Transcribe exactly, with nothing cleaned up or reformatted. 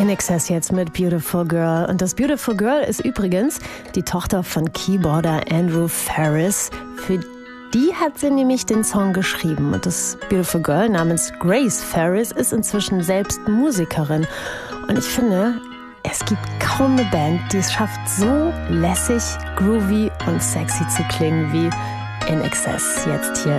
In Excess jetzt mit Beautiful Girl. Und das Beautiful Girl ist übrigens die Tochter von Keyboarder Andrew Farriss. Für die hat sie nämlich den Song geschrieben. Und das Beautiful Girl namens Grace Farriss ist inzwischen selbst Musikerin. Und ich finde, es gibt kaum eine Band, die es schafft, so lässig, groovy und sexy zu klingen wie In Excess jetzt hier